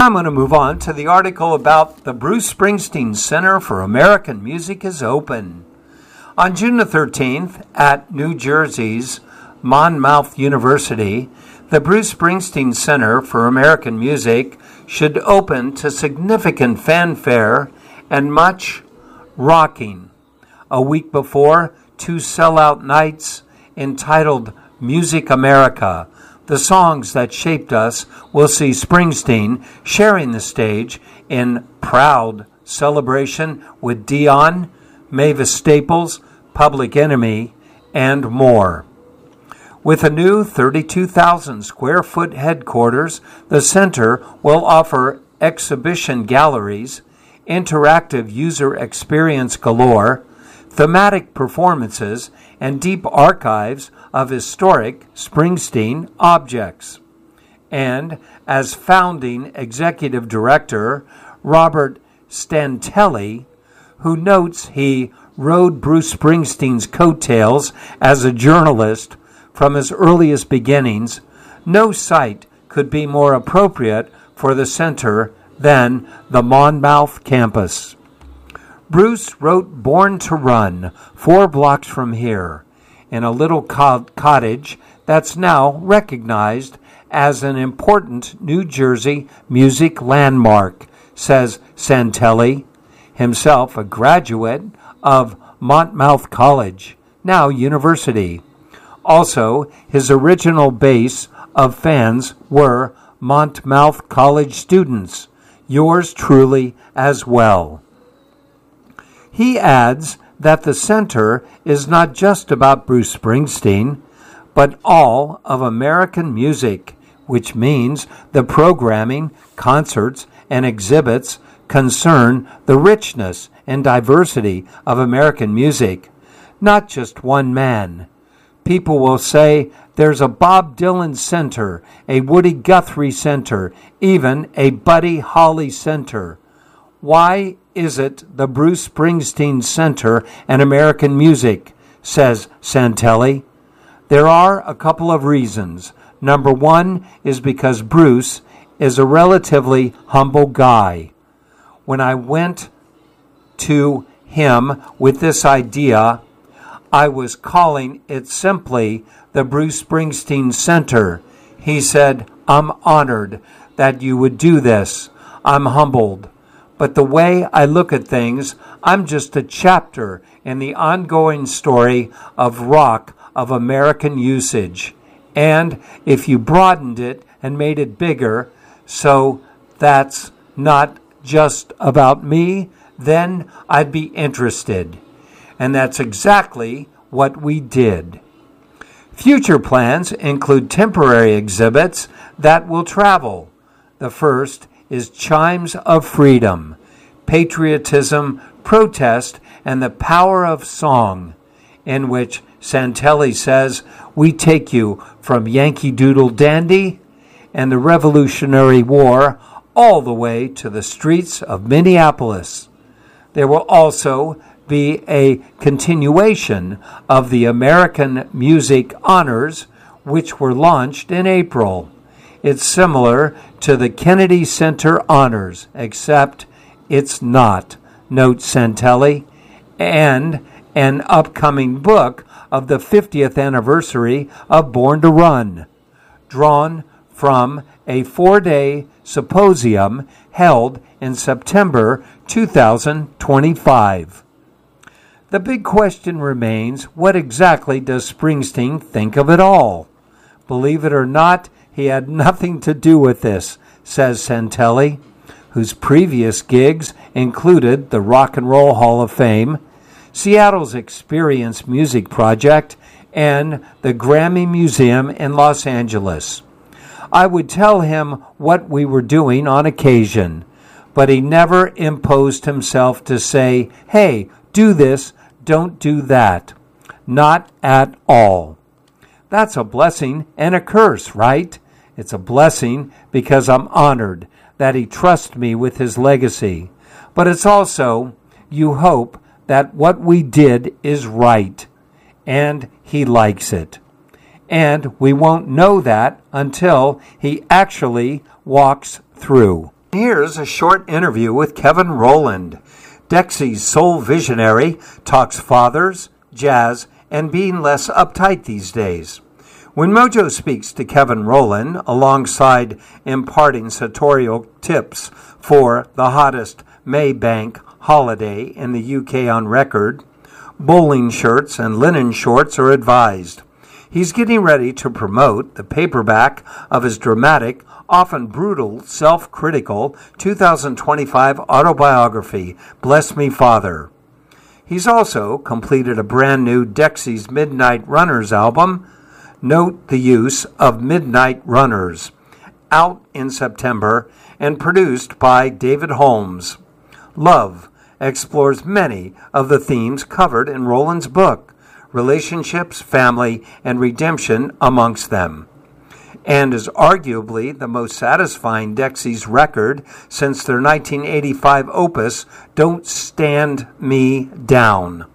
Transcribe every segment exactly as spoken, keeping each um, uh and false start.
I'm going to move on to the article about the Bruce Springsteen Center for American Music is open. On June the thirteenth, at New Jersey's Monmouth University, the Bruce Springsteen Center for American Music should open to significant fanfare and much rocking. A week before, two sellout nights entitled Music America, The Songs That Shaped Us, will see Springsteen sharing the stage in proud celebration with Dion, Mavis Staples, Public Enemy, and more. With a new thirty-two thousand square foot headquarters, the center will offer exhibition galleries, interactive user experience galore, thematic performances, and deep archives of historic Springsteen objects. And as founding executive director, Robert Stantelli, who notes he rode Bruce Springsteen's coattails as a journalist from his earliest beginnings, no site could be more appropriate for the center than the Monmouth campus. Bruce wrote Born to Run four blocks from here, in a little co- cottage that's now recognized as an important New Jersey music landmark, says Santelli, himself a graduate of Monmouth College, now university. Also, his original base of fans were Monmouth College students, yours truly as well. He adds that the center is not just about Bruce Springsteen, but all of American music, which means the programming, concerts, and exhibits concern the richness and diversity of American music, not just one man. People will say there's a Bob Dylan Center, a Woody Guthrie Center, even a Buddy Holly Center. Why is it the Bruce Springsteen Center and American Music, says Santelli? There are a couple of reasons. Number one is because Bruce is a relatively humble guy. When I went to him with this idea, I was calling it simply the Bruce Springsteen Center. He said, I'm honored that you would do this. I'm humbled. But the way I look at things, I'm just a chapter in the ongoing story of rock of American usage. And if you broadened it and made it bigger, so that's not just about me, then I'd be interested. And that's exactly what we did. Future plans include temporary exhibits that will travel. The first is Chimes of Freedom, Patriotism, Protest, and the Power of Song, in which Santelli says we take you from Yankee Doodle Dandy and the Revolutionary War all the way to the streets of Minneapolis. There will also be a continuation of the American Music Honors, which were launched in April. It's similar to the Kennedy Center Honors, except it's not, notes Santelli, and an upcoming book of the fiftieth anniversary of Born to Run, drawn from a four-day symposium held in September two thousand twenty-five. The big question remains, what exactly does Springsteen think of it all? Believe it or not, he had nothing to do with this, says Santelli, whose previous gigs included the Rock and Roll Hall of Fame, Seattle's Experience Music Project, and the Grammy Museum in Los Angeles. I would tell him what we were doing on occasion, but he never imposed himself to say, hey, do this, don't do that. Not at all. That's a blessing and a curse, right? It's a blessing because I'm honored that he trusts me with his legacy. But it's also, you hope that what we did is right, and he likes it. And we won't know that until he actually walks through. Here's a short interview with Kevin Rowland. Dexy's soul visionary talks fathers, jazz, and being less uptight these days. When Mojo speaks to Kevin Rowland, alongside imparting sartorial tips for the hottest Maybank holiday in the U K on record, bowling shirts and linen shorts are advised. He's getting ready to promote the paperback of his dramatic, often brutal, self-critical two thousand twenty-five autobiography, Bless Me, Father. He's also completed a brand new Dexy's Midnight Runners album, Note the Use of Midnight Runners, out in September and produced by David Holmes. Love explores many of the themes covered in Rowland's book, relationships, family, and redemption amongst them, and is arguably the most satisfying Dexy's record since their nineteen eighty-five opus, Don't Stand Me Down.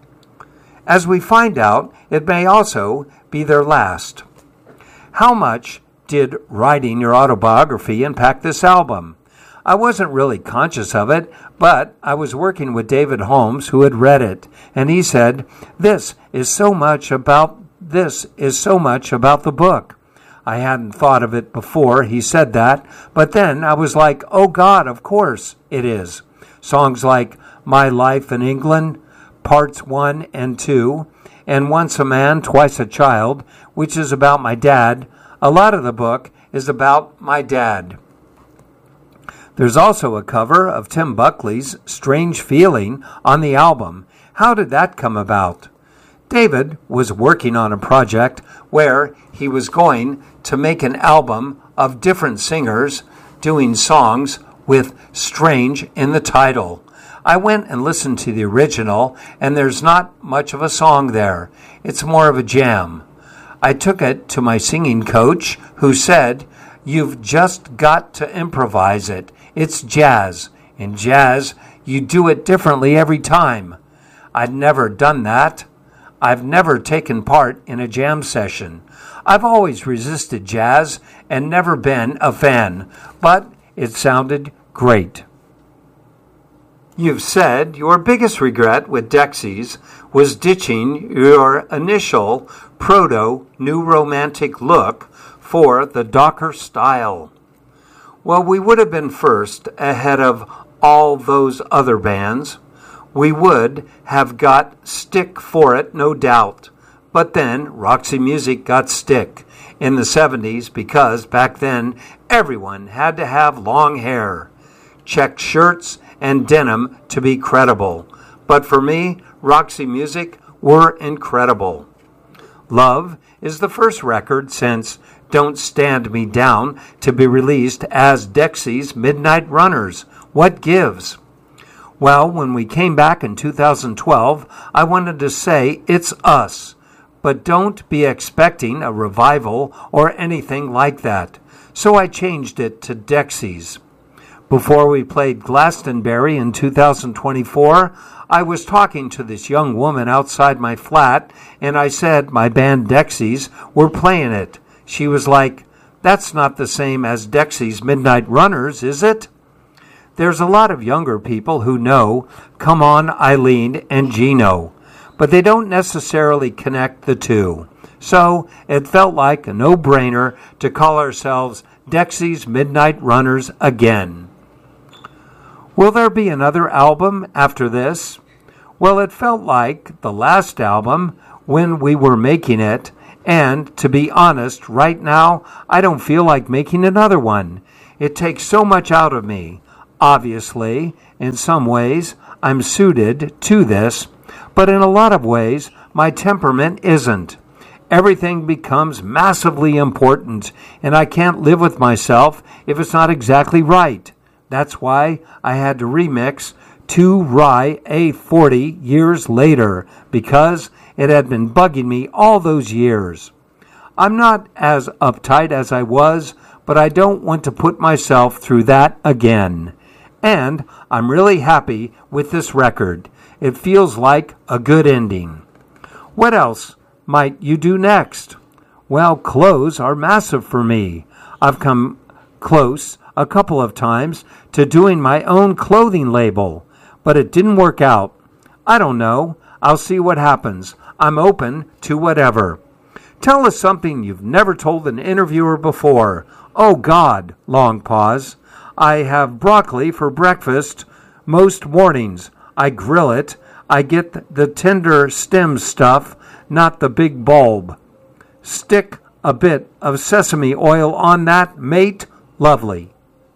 As we find out, it may also be their last. How much did writing your autobiography impact this album? I wasn't really conscious of it, but I was working with David Holmes, who had read it, and he said, This is so much about this is so much about the book. I hadn't thought of it before he said that, but then I was like, oh God, of course it is. Songs like My Life in England, Parts one and two, and Once a Man, Twice a Child, which is about my dad. A lot of the book is about my dad. There's also a cover of Tim Buckley's Strange Feeling on the album. How did that come about? David was working on a project where he was going to make an album of different singers doing songs with strange in the title. I went and listened to the original, and there's not much of a song there. It's more of a jam. I took it to my singing coach, who said, You've just got to improvise it. It's jazz. In jazz, you do it differently every time. I'd never done that. I've never taken part in a jam session. I've always resisted jazz and never been a fan, but it sounded great. You've said your biggest regret with Dexys was ditching your initial proto-new romantic look for the Docker style. Well, we would have been first ahead of all those other bands. We would have got stick for it, no doubt. But then Roxy Music got stick in the seventies because back then everyone had to have long hair, checked shirts, and denim to be credible. But for me, Roxy Music were incredible. Love is the first record since Don't Stand Me Down to be released as Dexy's Midnight Runners. What gives? Well, when we came back in two thousand twelve, I wanted to say it's us. But don't be expecting a revival or anything like that. So I changed it to Dexys. Before we played Glastonbury in two thousand twenty-four, I was talking to this young woman outside my flat, and I said my band Dexys were playing it. She was like, that's not the same as Dexy's Midnight Runners, is it? There's a lot of younger people who know Come On Eileen and Gino, but they don't necessarily connect the two. So it felt like a no-brainer to call ourselves Dexy's Midnight Runners again. Will there be another album after this? Well, it felt like the last album when we were making it, and to be honest, right now, I don't feel like making another one. It takes so much out of me. Obviously, in some ways, I'm suited to this, but in a lot of ways, my temperament isn't. Everything becomes massively important, and I can't live with myself if it's not exactly right. That's why I had to remix Two Rye A forty years later, because it had been bugging me all those years. I'm not as uptight as I was, but I don't want to put myself through that again. And I'm really happy with this record. It feels like a good ending. What else might you do next? Well, clothes are massive for me. I've come close a couple of times to doing my own clothing label, but it didn't work out. I don't know. I'll see what happens. I'm open to whatever. Tell us something you've never told an interviewer before. Oh, God. Long pause. I have broccoli for breakfast most mornings. I grill it. I get the tender stem stuff, not the big bulb. Stick a bit of sesame oil on that, mate. Lovely.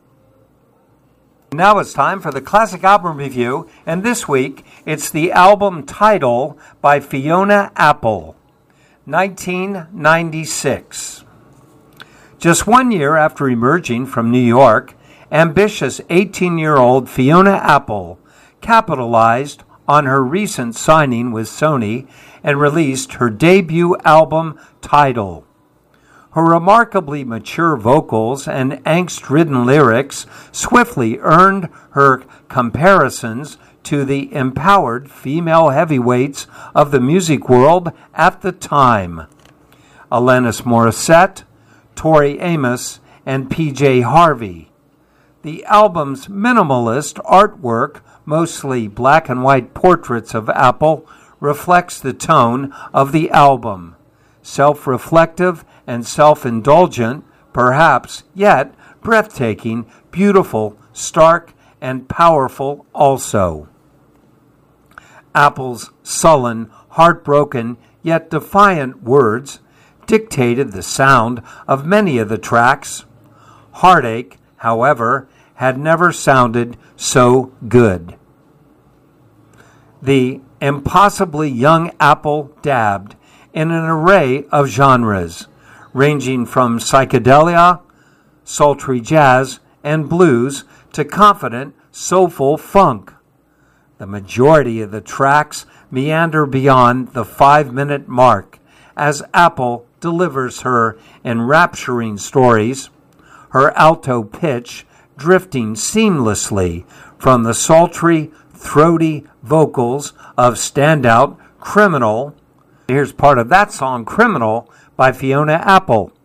Now it's time for the Classic Album Review, and this week it's the album Tidal by Fiona Apple, nineteen ninety-six. Just one year after emerging from New York, ambitious eighteen-year-old Fiona Apple capitalized on her recent signing with Sony and released her debut album Tidal. Her remarkably mature vocals and angst-ridden lyrics swiftly earned her comparisons to the empowered female heavyweights of the music world at the time: Alanis Morissette, Tori Amos, and P J Harvey. The album's minimalist artwork, mostly black and white portraits of Apple, reflects the tone of the album. Self-reflective and self-indulgent, perhaps, yet breathtaking, beautiful, stark, and powerful also. Apple's sullen, heartbroken, yet defiant words dictated the sound of many of the tracks. Heartache, however, had never sounded so good. The impossibly young Apple dabbed in an array of genres, ranging from psychedelia, sultry jazz, and blues to confident, soulful funk. The majority of the tracks meander beyond the five-minute mark as Apple delivers her enrapturing stories, her alto pitch drifting seamlessly from the sultry, throaty vocals of standout Criminal. Here's part of that song, Criminal, by Fiona Apple.